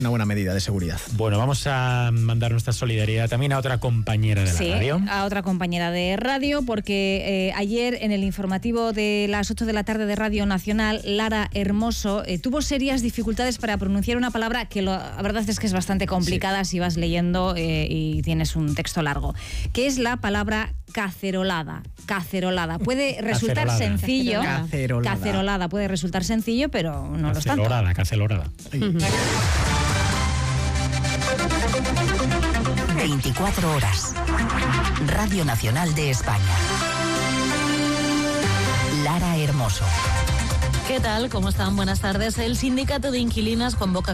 Una buena medida de seguridad. Bueno, vamos a mandar nuestra solidaridad también a otra compañera de la radio. A otra compañera de radio, porque ayer en el informativo de las 8 de la tarde de Radio Nacional, Lara Hermoso tuvo serias dificultades para pronunciar una palabra que la verdad es que es bastante complicada si vas leyendo y tienes un texto largo, que es la palabra cacerolada. Cacerolada. Puede resultar sencillo. Cacerolada. Puede resultar sencillo, pero no lo es tanto. Cacerolada. 24 horas. Radio Nacional de España. Lara Hermoso. ¿Qué tal? ¿Cómo están? Buenas tardes. El sindicato de inquilinas convoca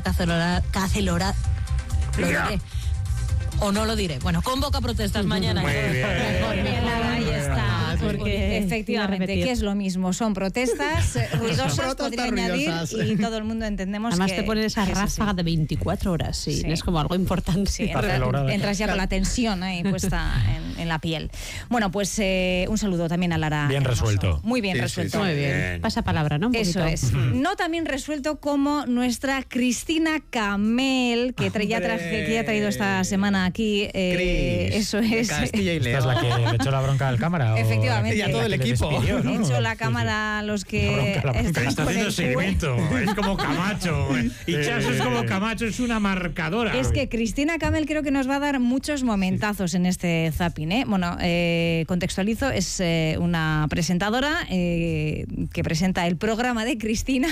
¿Lo diré? ¿O no lo diré? Bueno, convoca protestas mañana. Muy bien. Ahí está. Porque efectivamente, que es lo mismo, son protestas ruidosas, podría añadir, y todo el mundo entendemos. Además que te ponen esa ráfaga de 24 horas, sí, es como algo importante. Sí, entras ya con la tensión ahí puesta en la piel. Bueno, pues un saludo también a Lara. Bien Hermoso. resuelto. Muy bien resuelto. Muy bien. Pasa palabra, ¿no? Eso es. No tan bien resuelto como nuestra Cristina Camel, que ya ha traído esta semana aquí. Eso es. Castilla y León. ¿Esta es la que le echó la bronca al cámara? Efectivamente. Y a todo el equipo. Despidió, ¿no? He hecho la cámara a los que está haciendo seguimiento. Es como Camacho. Y Chaso es como Camacho, es una marcadora. Es que Cristina Camel creo que nos va a dar muchos momentazos en este zapping, ¿eh? Bueno, contextualizo, es una presentadora que presenta el programa de Cristina.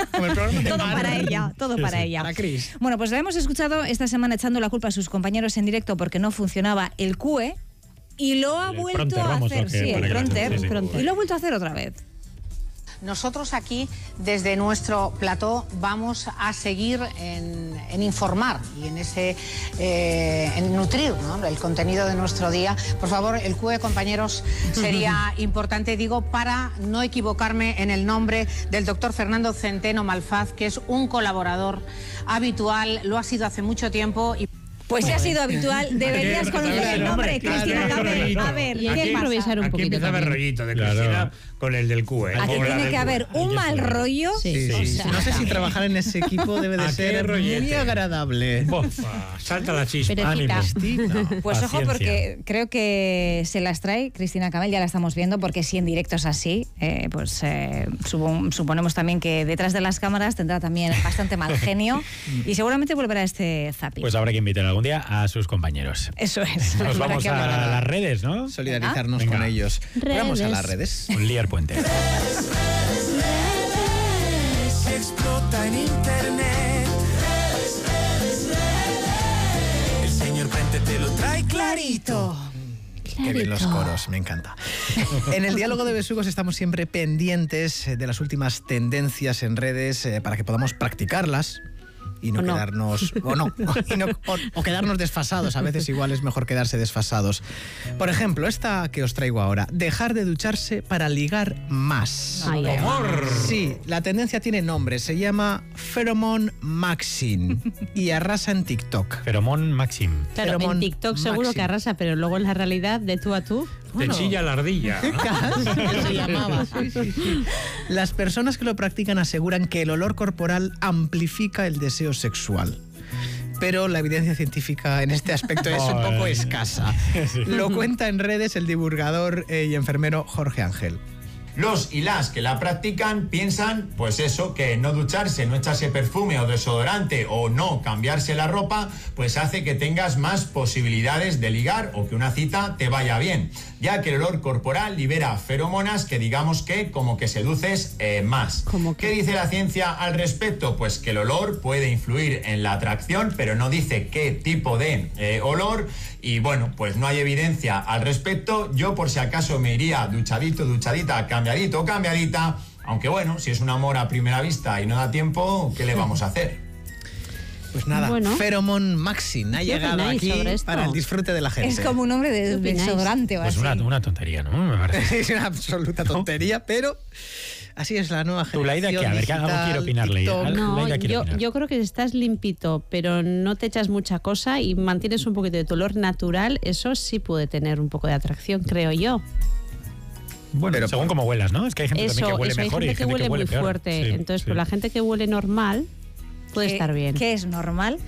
Todo para ella. Para Cris. Bueno, pues la hemos escuchado esta semana echando la culpa a sus compañeros en directo porque no funcionaba el QE. Y lo ha vuelto a hacer, el pronter, y lo ha vuelto a hacer otra vez. Nosotros aquí, desde nuestro plató, vamos a seguir en informar y en nutrir, ¿no?, el contenido de nuestro día. Por favor, el QE, compañeros, sería importante, digo, para no equivocarme en el nombre del doctor Fernando Centeno Malfaz, que es un colaborador habitual, lo ha sido hace mucho tiempo y... Pues si ha sido habitual, deberías conocer el nombre, Cristina Camel. A ver, ¿qué pasa? Aquí empieza a haber rollito de Cristina con el del QE. Aquí tiene que haber un mal rollo. Sí. No sé si trabajar en ese equipo debe de ser muy agradable. Bofa, salta la chispa. Pues ojo, porque creo que se las trae Cristina Camel, ya la estamos viendo, porque si en directo es así, pues suponemos también que detrás de las cámaras tendrá también bastante mal genio y seguramente volverá a este zapping. Pues habrá que invitar algún día a sus compañeros. Eso es. Nos vamos a las redes, ¿no? Solidarizarnos con ellos. Vamos a las redes. Con Lier Puente. Explota en internet. El señor Puente te lo trae clarito. Qué bien los coros, me encanta. En el diálogo de Besugos estamos siempre pendientes de las últimas tendencias en redes para que podamos practicarlas. Y no quedarnos o quedarnos desfasados. A veces igual es mejor quedarse desfasados. Por ejemplo, esta que os traigo ahora: dejar de ducharse para ligar más. Sí, la tendencia tiene nombre, se llama Pheromone Maxim y arrasa en TikTok. Pheromone Maxim. Claro, Pheromone en TikTok seguro Maxim. que arrasa, pero luego en la realidad, de tú a tú... Te chilla la ardilla, ¿no? Casi, que se llamaba. Sí. Las personas que lo practican aseguran que el olor corporal amplifica el deseo sexual. Pero la evidencia científica en este aspecto es un poco escasa. Lo cuenta en redes el divulgador y enfermero Jorge Ángel. Los y las que la practican piensan, pues eso, que no ducharse, no echarse perfume o desodorante o no cambiarse la ropa, pues hace que tengas más posibilidades de ligar o que una cita te vaya bien, ya que el olor corporal libera feromonas que digamos que como que seduces más. ¿Qué dice la ciencia al respecto? Pues que el olor puede influir en la atracción, pero no dice qué tipo de olor. Y bueno, pues no hay evidencia al respecto. Yo por si acaso me iría duchadito, duchadita, cambiadito, cambiadita. Aunque bueno, si es un amor a primera vista y no da tiempo, ¿qué le vamos a hacer? Pues nada, Pheromone Maxim ha llegado aquí para el disfrute de la gente. Es como un nombre de desodorante o así. Pues una tontería, ¿no? Me parece. Es una absoluta tontería, pero así es la nueva generación. ¿Tú, Laida, qué? A ver, algo quiero opinar, Laida. No, yo creo que estás limpito, pero no te echas mucha cosa y mantienes un poquito de tu olor natural. Eso sí puede tener un poco de atracción, creo yo. Bueno, pero según cómo huelas, ¿no? Es que hay gente también que huele mejor y hay gente que huele muy peor. fuerte. Sí, entonces, pues la gente que huele normal puede estar bien. ¿Qué es normal?